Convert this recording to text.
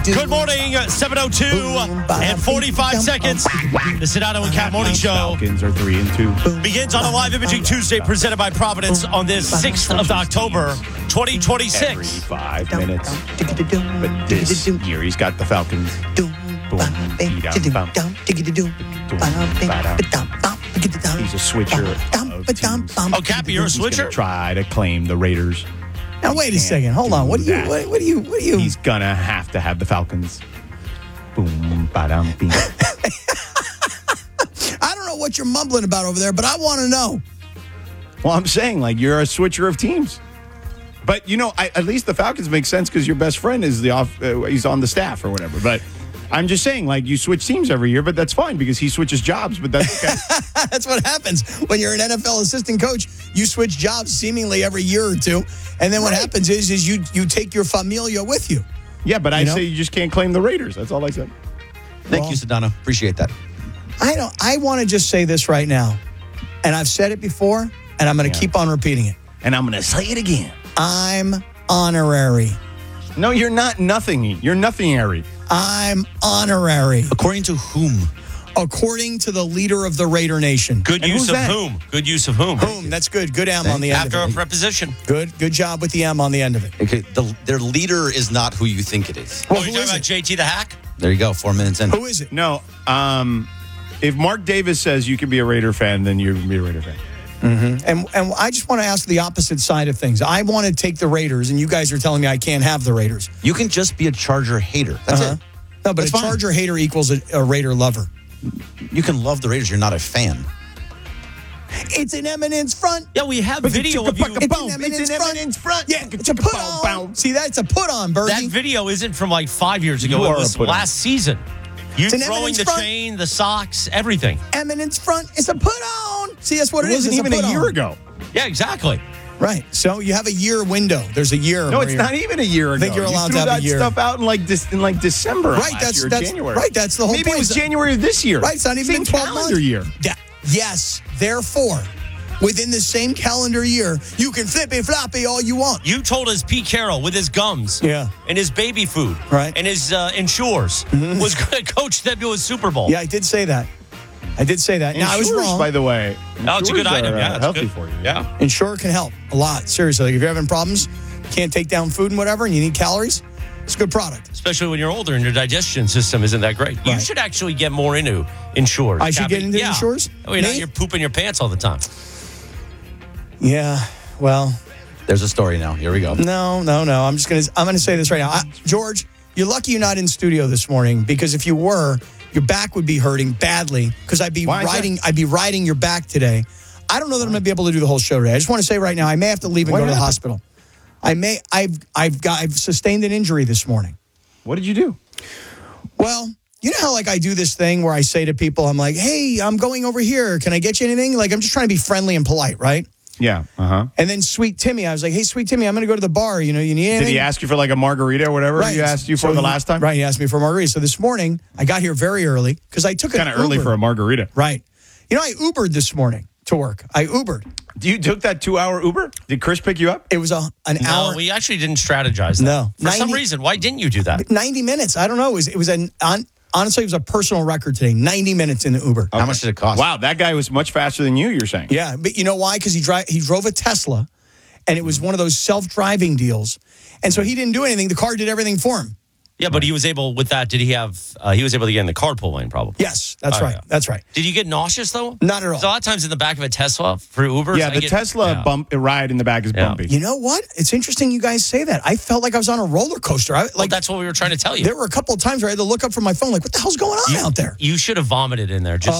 Good morning, 7:02 and 45 seconds. The Sedano and Cat Morning Show Falcons are 3-2. begins on a live imaging Tuesday presented by Providence on this 6th of October, 2026. Every 5 minutes. But this year, he's got the Falcons. He's a switcher of teams. Oh, Cappy, you're a He's going switcher? to try to claim the Raiders. Now wait a second. Hold on. What do you? He's going to have the Falcons. Boom, ba-dum, bing. I don't know what you're mumbling about over there, but I want to know. Well, I'm saying, like, you're a switcher of teams. But, at least the Falcons make sense because your best friend is he's on the staff or whatever. But I'm just saying, like, you switch teams every year, but that's fine because he switches jobs, but that's okay. That's what happens when you're an NFL assistant coach. You switch jobs seemingly every year or two, and then what happens is you take your familia with you. Yeah, but I say you just can't claim the Raiders. That's all I said. Thank you, Sedano. Appreciate that. I want to just say this right now, and I've said it before, and I'm going to keep on repeating it. And I'm going to say it again. I'm honorary. No, you're not nothing. You're nothing-ary. I'm honorary. According to whom? According to the leader of the Raider Nation. Good And use who's of that? whom? Good use of whom? Boom. That's good. Good M on the end After a of it. preposition. Good job with the M on the end of it. Okay, their leader is not who you think it is. Oh, Well, you're who talking is about JT the Hack? There you go. 4 minutes in. Who is it? No, if Mark Davis says you can be a Raider fan, then you can be a Raider fan. And I just want to ask the opposite side of things. I want to take the Raiders, and you guys are telling me I can't have the Raiders. You can just be a Charger hater. That's it. No, but That's a fine. Charger hater equals a Raider lover. You can love the Raiders. You're not a fan. It's an eminence front. Yeah, we have video of you. It's an eminence front. Yeah, it's a put on. See, that's a put on, Bergie. That video isn't from like 5 years ago. You It are a was put on. last season. You It's an throwing eminence the front. chain, the socks, everything. Eminence front. It's a put on. See, that's what It it is. wasn't It's even put a year on. ago. Yeah, exactly. Right. So you have a year window. There's a year. No, where it's you're- not even a year ago. think you're allowed you to threw have a that year. stuff out in December. Right, last that's year, January. right. That's the whole Maybe point. it was January of this year. Right, it's not even Same 12 calendar months. year. Yeah. Yes. Therefore, within the same calendar year, you can flippy floppy all you want. You told us Pete Carroll with his gums Yeah. and his baby food Right. and his Ensures was going to coach them to a Super Bowl. Yeah, I did say that. Now, I was Ensures, wrong. by the way. Oh, it's a good Ensures item. are, Yeah, it's healthy good. for you. Yeah. Ensure can help a lot. Seriously, like if you're having problems, can't take down food and whatever, and you need calories, it's a good product. Especially when you're older and your digestion system isn't that great. You Right. should actually get more into Ensures. I should get into yeah. Ensures? I mean, now Me? you're pooping your pants all the time. Yeah. Well, There's a story now. Here we go. no. I'm gonna say this right now, George. You're lucky you're not in studio this morning because if you were, your back would be hurting badly because I'd be Why is riding your back today. I don't know that I'm gonna be able to do the whole show today. I just want to say right now, I may have to leave and What go to the happened? hospital. I've sustained an injury this morning. What did you do? Well, you know how like I do this thing where I say to people, I'm like, hey, I'm going over here. Can I get you anything? Like I'm just trying to be friendly and polite, right? Yeah. Uh-huh. And then Sweet Timmy, I was like, hey, Sweet Timmy, I'm going to go to the bar. You need anything? Did he ask you for like a margarita or whatever Right. he asked you for So the last time? Right, he asked me for a margarita. So this morning, I got here very early because I took an Kind of early Uber. for a margarita. Right. I Ubered this morning to work. I Ubered. You took that 2-hour Uber? Did Chris pick you up? It was an hour. No, we actually didn't strategize that. No. For some 90 reason, why didn't you do that? 90 minutes. I don't know. Honestly, it was a personal record today. 90 minutes in the Uber. How much did it cost? Wow, that guy was much faster than you're saying. Yeah, but you know why? Because he drove a Tesla, and it was one of those self-driving deals. And so he didn't do anything. The car did everything for him. Yeah, but he was able, with that, did he have, he was able to get in the carpool lane probably. Yes, that's Oh, right. yeah. That's right. Did you get nauseous though? Not at all. So a lot of times in the back of a Tesla for Ubers. Yeah, the Tesla ride in the back is Yeah. bumpy. You know what? It's interesting you guys say that. I felt like I was on a roller coaster. Well, that's what we were trying to tell you. There were a couple of times where I had to look up from my phone, like, what the hell's going on out there? You should have vomited in there. Just